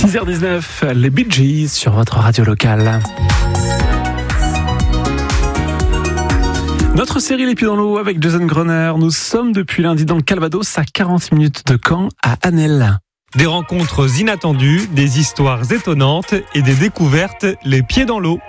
6h19, les Bee Gees sur votre radio locale. Notre série Les Pieds dans l'eau avec Jason Gruner. Nous sommes depuis lundi dans le Calvados, à 40 minutes de Caen, à Anel. Des rencontres inattendues, des histoires étonnantes et des découvertes les pieds dans l'eau.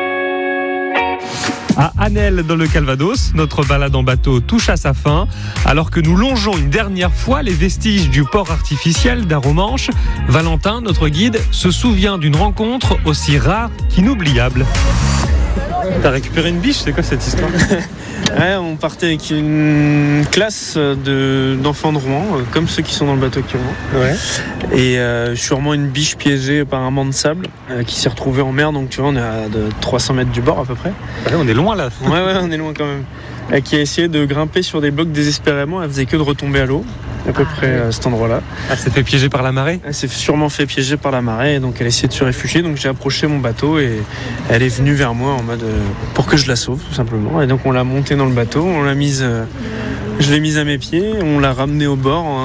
À Anel dans le Calvados, notre balade en bateau touche à sa fin. Alors que nous longeons une dernière fois les vestiges du port artificiel d'Arromanches, Valentin, notre guide, se souvient d'une rencontre aussi rare qu'inoubliable. T'as récupéré une biche, c'est quoi cette histoire? Ouais, on partait avec une classe d'enfants de Rouen, comme ceux qui sont dans le bateau actuellement. Ouais. Et sûrement une biche piégée par un banc de sable qui s'est retrouvée en mer. Donc tu vois, on est à 300 mètres du bord à peu près. Ouais, on est loin là. Ouais, on est loin quand même. Qui a essayé de grimper sur des blocs désespérément. Elle faisait que de retomber à l'eau, à peu près à cet endroit-là. Elle s'est fait piéger par la marée? Elle s'est sûrement fait piéger par la marée, et donc elle a essayé de se réfugier. Donc j'ai approché mon bateau et elle est venue vers moi en mode pour que je la sauve tout simplement. Et donc on l'a montée dans le bateau, on l'a mise, je l'ai mise à mes pieds, on l'a ramenée au bord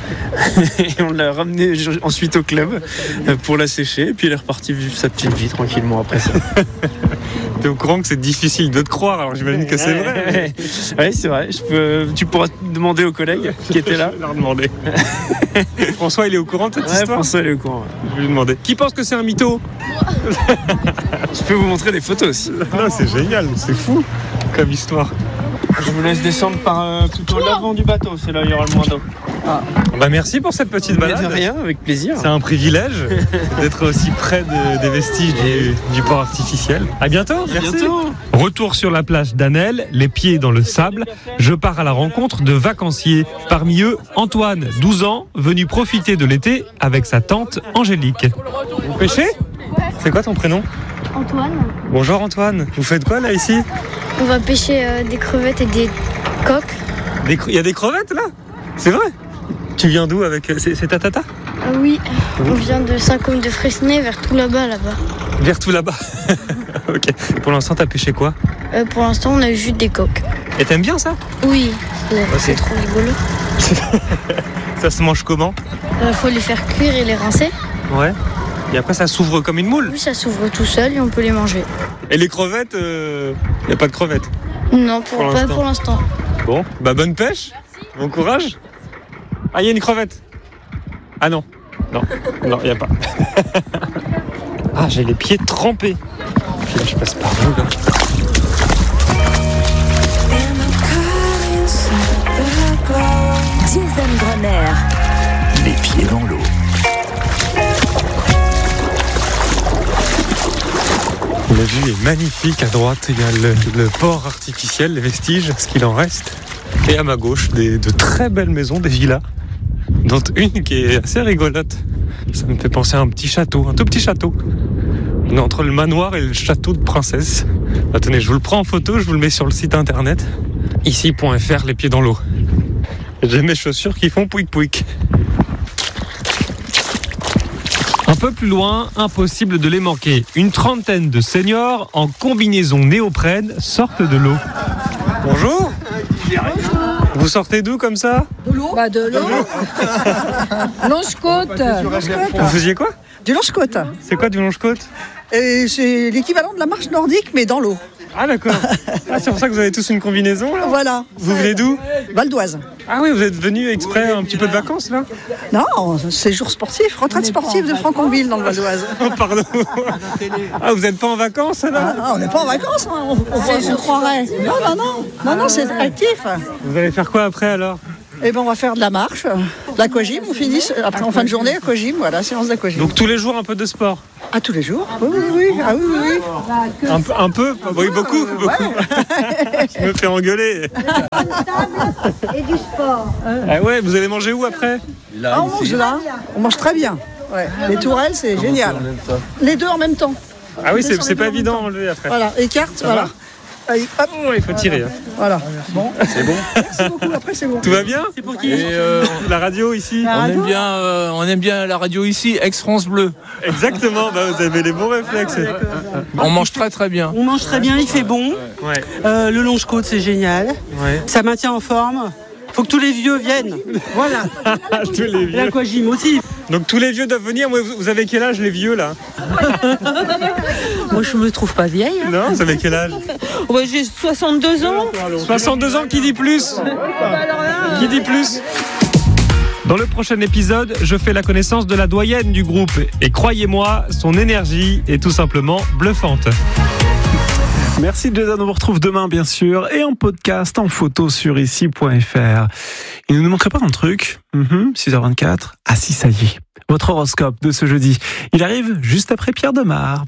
et on l'a ramenée ensuite au club pour la sécher. Et puis elle est repartie vivre sa petite vie tranquillement après ça. T'es au courant que c'est difficile de te croire, alors j'imagine que c'est vrai. Oui, c'est vrai. Tu pourras demander aux collègues qui étaient là. Je vais leur demander. François, il est au courant de cette histoire? François, il est au courant. Ouais. Je vais lui demander. Qui pense que c'est un mytho? Je peux vous montrer des photos aussi. Non, c'est génial, c'est fou comme histoire. Je vous laisse descendre par plutôt l'avant du bateau, c'est là où il y aura le moins d'eau. Ah. Bah merci pour cette petite balade. De rien, avec plaisir. C'est un privilège d'être aussi près des vestiges du port artificiel. À bientôt. Merci. Bientôt. Retour sur la plage d'Anel, les pieds dans le sable. Je pars à la rencontre de vacanciers. Parmi eux, Antoine, 12 ans, venu profiter de l'été avec sa tante Angélique. Vous pêchez? C'est quoi ton prénom? Antoine. Bonjour Antoine. Vous faites quoi là ici? On va pêcher des crevettes et des coques. Il y a des crevettes là? C'est vrai? Tu viens d'où avec... C'est ta tata? Oui, on vient de Saint-Côme de Fresnay vers tout là-bas. Vers tout là-bas. Ok. Pour l'instant, t'as pêché quoi? Pour l'instant, on a juste des coques. Et t'aimes bien ça? Oui, c'est trop rigolo. Ça se mange comment? Il faut les faire cuire et les rincer. Ouais. Et après, ça s'ouvre comme une moule? Oui, ça s'ouvre tout seul et on peut les manger. Et les crevettes, y a pas de crevettes? Non, pas pour l'instant. Bon, bah bonne pêche. Bon courage. Ah, il y a une crevette. Ah non, il n'y a pas. Ah, j'ai les pieds trempés. Puis là, je passe par où, là? Jason Gruner. Les pieds dans l'eau. La vue est magnifique. À droite, il y a le port artificiel, les vestiges, ce qu'il en reste. Et à ma gauche, de très belles maisons, des villas, dont une qui est assez rigolote. Ça me fait penser à un petit château, un tout petit château. On est entre le manoir et le château de princesse. Attendez, je vous le prends en photo, je vous le mets sur le site internet. Ici.fr, les pieds dans l'eau. J'ai mes chaussures qui font pouic pouic. Un peu plus loin, impossible de les manquer. Une trentaine de seniors en combinaison néoprène sortent de l'eau. Bonjour. Vous sortez d'où comme ça? De l'eau. Bah de l'eau. Longe-côte. Vous faisiez quoi? Du longe-côte. C'est quoi du longe-côte? Et c'est l'équivalent de la marche nordique mais dans l'eau. Ah d'accord. Ah, c'est pour ça que vous avez tous une combinaison là? Voilà. Vous venez d'où? Val d'Oise. Ah oui, vous êtes venus exprès un petit peu de vacances là? Non, séjour sportif, retraite sportive de Franconville dans le Val d'Oise. Oh pardon. Ah, vous n'êtes pas en vacances là? Ah, on n'est pas en vacances, hein, on croirait. Non, c'est actif. Vous allez faire quoi après alors? Eh ben on va faire de la marche, de l'aquagym, on finit après en fin de journée aquagym, voilà, séance d'aquagym. Donc tous les jours un peu de sport? Ah tous les jours? Oui. Ah oui. Un peu? Oui, beaucoup. Je me fais engueuler. Et du sport. Ah ouais, vous allez manger où après? On mange là, on mange très bien. Ouais. Les tourelles, c'est génial. Les deux en même temps. Ah oui, c'est pas évident à enlever après. Voilà, écarte, voilà. Allez, hop. Oh, il faut tirer. Hein. Voilà. Bon. C'est bon. Merci beaucoup, après c'est bon. Tout va bien? C'est pour qui? La radio ici. On aime bien la radio ici, ex-France Bleu. Exactement, bah, vous avez les bons réflexes. On mange très bien. On mange très bien, il fait bon. Ouais. Le longe-côte, c'est génial. Ouais. Ça maintient en forme. Faut que tous les vieux viennent. Voilà. Tous les vieux. L'aquagym aussi. Donc tous les vieux doivent venir. Vous avez quel âge les vieux là? Moi, je me trouve pas vieille. Hein. Non, vous avez quel âge? J'ai 62 ans. 62 ans, qui dit plus? Qui dit plus? Dans le prochain épisode, je fais la connaissance de la doyenne du groupe. Et croyez-moi, son énergie est tout simplement bluffante. Merci Jason, on vous retrouve demain bien sûr et en podcast, en photo sur ici.fr. Il ne nous manquerait pas d'un truc, 6h24. Ah si, ça y est, votre horoscope de ce jeudi. Il arrive juste après Pierre Demar.